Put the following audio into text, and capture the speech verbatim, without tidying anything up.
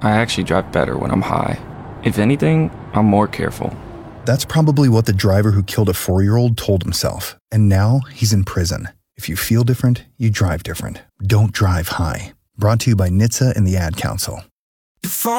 I actually drive better when I'm high. If anything, I'm more careful. That's probably what the driver who killed a four-year-old told himself, and now he's in prison. If you feel different, you drive different. Don't drive high. Brought to you by N H T S A and the Ad Council.